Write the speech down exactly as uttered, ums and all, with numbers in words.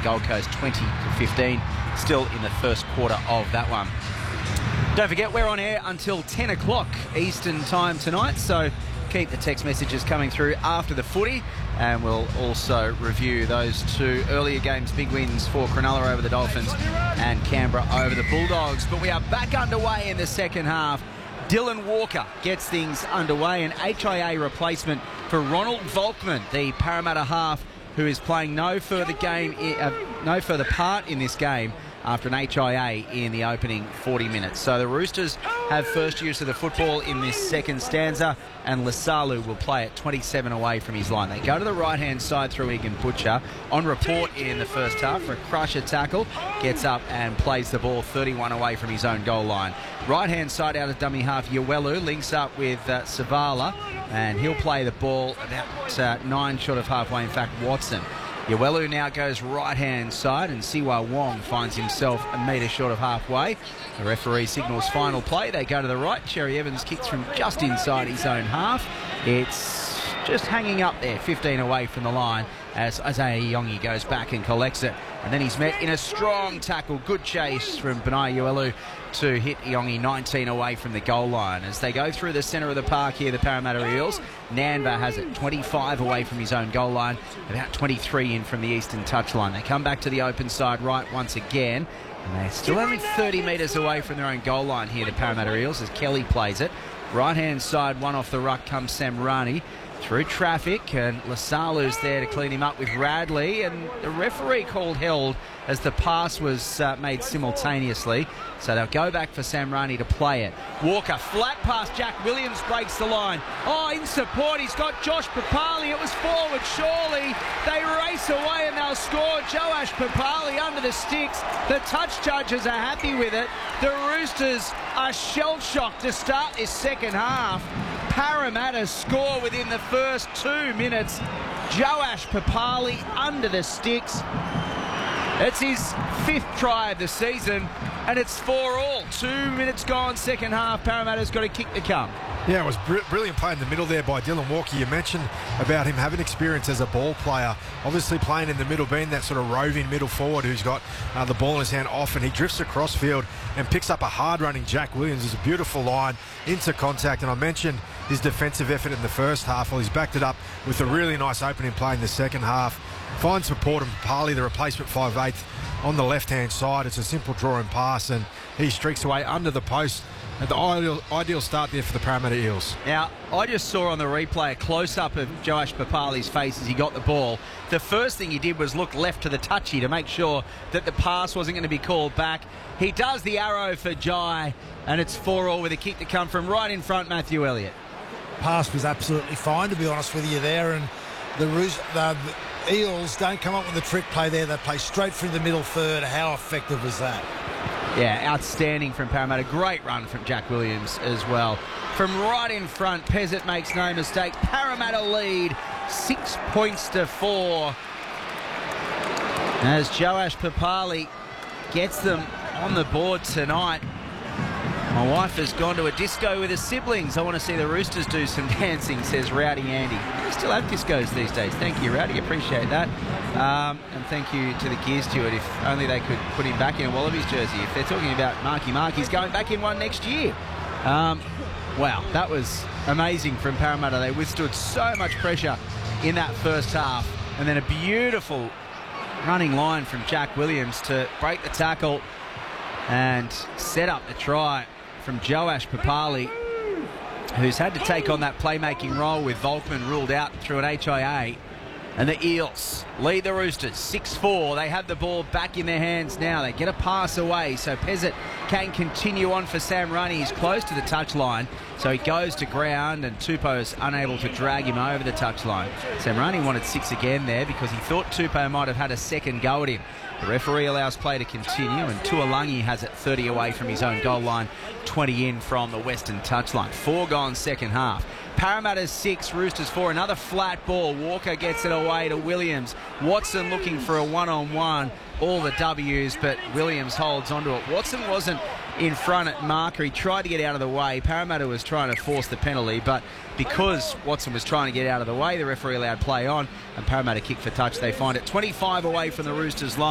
Gold Coast twenty to fifteen, still in the first quarter of that one. Don't forget, we're on air until ten o'clock Eastern time tonight, so keep the text messages coming through after the footy, and we'll also review those two earlier games, big wins for Cronulla over the Dolphins and Canberra over the Bulldogs. But we are back underway in the second half. Dylan Walker gets things underway, an H I A replacement for Ronald Volkman, the Parramatta half, who is playing no further game, uh, no further part in this game after an H I A in the opening forty minutes. So the Roosters have first use of the football in this second stanza, and Lasalu will play at twenty-seven away from his line. They go to the right-hand side through Egan Butcher. On report in the first half for a crusher tackle, gets up and plays the ball thirty-one away from his own goal line. Right-hand side out of dummy half, Yawelu links up with uh, Savala, and he'll play the ball about uh, nine short of halfway, in fact, Watson. Yawelu now goes right-hand side, and Siwa Wong finds himself a metre short of halfway. The referee signals final play. They go to the right. Cherry Evans kicks from just inside his own half. It's just hanging up there, fifteen away from the line, as Isaiah Yongi goes back and collects it. And then he's met in a strong tackle. Good chase from Benai Yawelu to hit Yongi nineteen away from the goal line. As they go through the centre of the park here, the Parramatta Eels, Nanva has it twenty-five away from his own goal line, about twenty-three in from the eastern touchline. They come back to the open side right once again, and they're still only thirty metres away from their own goal line here, the Parramatta Eels, as Kelly plays it. Right-hand side, one off the ruck comes Samrani through traffic, and Lasalu's there to clean him up with Radley, and the referee called held as the pass was uh, made simultaneously, so they'll go back for Samrani to play it. Walker, flat pass, Jack Williams breaks the line. Oh, in support, he's got Josh Papali. It was forward, surely. They race away and they'll score. Joash Papali under the sticks. The touch judges are happy with it. The Roosters are shell-shocked to start this second half. Parramatta score within the first two minutes. Joash Papali under the sticks. It's his fifth try of the season, and it's four all. Two minutes gone, second half. Parramatta's got a kick to come. Yeah, it was br brilliant play in the middle there by Dylan Walker. You mentioned about him having experience as a ball player, obviously playing in the middle, being that sort of roving middle forward who's got uh, the ball in his hand often. He drifts across field and picks up a hard-running Jack Williams. It's a beautiful line into contact, and I mentioned his defensive effort in the first half. Well, he's backed it up with a really nice opening play in the second half. Finds support and Papali, the replacement five eighth, on the left-hand side. It's a simple draw and pass, and he streaks away under the post. And the ideal, ideal start there for the Parramatta Eels. Now, I just saw on the replay a close-up of Joash Papali's face as he got the ball. The first thing he did was look left to the touchy to make sure that the pass wasn't going to be called back. He does the arrow for Jai, and it's four all with a kick to come from right in front, Matthew Elliott. Pass was absolutely fine, to be honest with you there, and the, Roos the, the Eels don't come up with a trick play there. They play straight through the middle third. How effective was that? Yeah, outstanding from Parramatta. Great run from Jack Williams as well. From right in front, Pezzett makes no mistake. Parramatta lead six points to four, as Joash Papali gets them on the board tonight. My wife has gone to a disco with her siblings. I want to see the Roosters do some dancing, says Rowdy Andy. They still have discos these days. Thank you, Rowdy. Appreciate that. Um, and thank you to the Gear Steward. If only they could put him back in a Wallabies jersey. If they're talking about Marky Mark, he's going back in one next year. Um, wow, that was amazing from Parramatta. They withstood so much pressure in that first half. And then a beautiful running line from Jack Williams to break the tackle and set up the try from Joash Papali, who's had to take on that playmaking role with Volkman ruled out through an H I A. And the Eels lead the Roosters six four. They have the ball back in their hands now. They get a pass away, so Pezzett can continue on for Sam Runny. He's close to the touchline, so he goes to ground, and Tupou is unable to drag him over the touchline. Sam Runny wanted six again there because he thought Tupou might have had a second go at him. The referee allows play to continue, and Tuolangi has it thirty away from his own goal line, twenty in from the western touchline. Four gone second half. Parramatta's six, Roosters four. Another flat ball. Walker gets it away to Williams. Watson looking for a one-on-one. All the W's, but Williams holds onto it. Watson wasn't in front at marker. He tried to get out of the way. Parramatta was trying to force the penalty, but because Watson was trying to get out of the way, the referee allowed play on, and Parramatta kick for touch. They find it twenty-five away from the Roosters line.